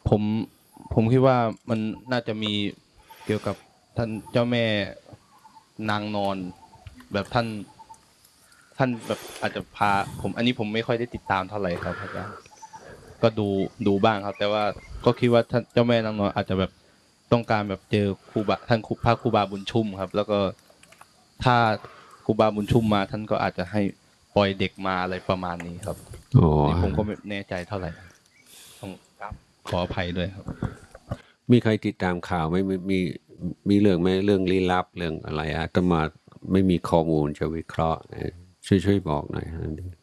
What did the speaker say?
ผมผมคิดว่ามันน่าจะมีเกี่ยวกับท่านเจ้าแม่นางนอนแบบท่านแบบอาจจะพาผมอันนี้ผมไม่ค่อยได้ติดตามเท่าไหร่ครับอาจารย์ก็ดูบ้างครับแต่ว่าก็คิดว่าท่านเจ้าแม่นางนอนอาจจะแบบต้องการแบบเจอครูบาท่านพระครูบาบุญชุ่มครับแล้วก็ถ้าครูบาบุญชุ่มมาท่านก็อาจจะให้ปล่อยเด็กมาอะไรประมาณนี้ครับอ๋อนี่ผมก็ไม่แน่ใจเท่าไหร่ต้องขออภัยด้วยครับมีใครติดตามข่าวไหมมีเรื่องไหมเรื่องลี้ลับเรื่องอะไรอาตมาไม่มีข้อมูลจะวิเคราะห์ช่วยบอกหน่อย